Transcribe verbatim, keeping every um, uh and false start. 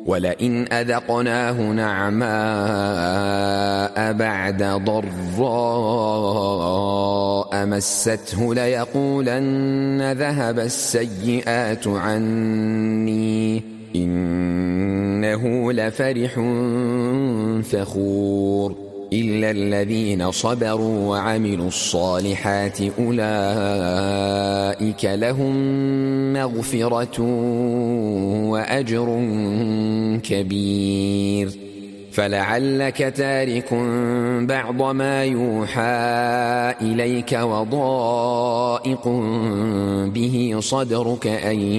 ولئن أذقناه نعماء بعد ضراء مسته ليقولن ذهب السيئات عني إنه لفرح فخور إلا الذين صبروا وعملوا الصالحات أولئك لهم مغفرة وأجر كبير فلعلك تارك بعض ما يوحى إليك وضائق به صدرك أن